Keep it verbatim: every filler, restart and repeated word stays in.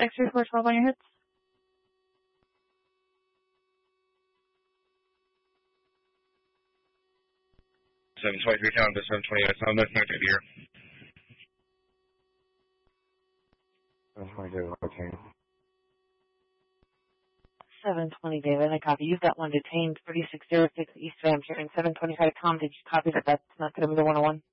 X three four twelve on your hits. seven twenty-three down to seven twenty-eight. So I'm listening to deer. seven twenty-two, okay. seven twenty, David. I copy. You've got one detained. thirty-six oh six East Van Buren. seven twenty-five, Tom. Did you copy that? That's not going to be the one oh one.